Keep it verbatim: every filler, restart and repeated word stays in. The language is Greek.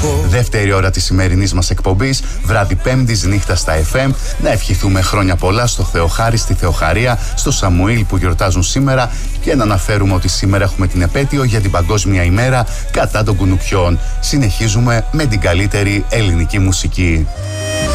Δεύτερη ώρα της σημερινής μας εκπομπής, βράδυ Πέμπτης, νύχτα στα εφ εμ. Να ευχηθούμε χρόνια πολλά στο Θεοχάρη, στη Θεοχαρία, στο Σαμουήλ που γιορτάζουν σήμερα και να αναφέρουμε ότι σήμερα έχουμε την επέτειο για την Παγκόσμια ημέρα κατά των κουνουπιών. Συνεχίζουμε με την καλύτερη ελληνική μουσική.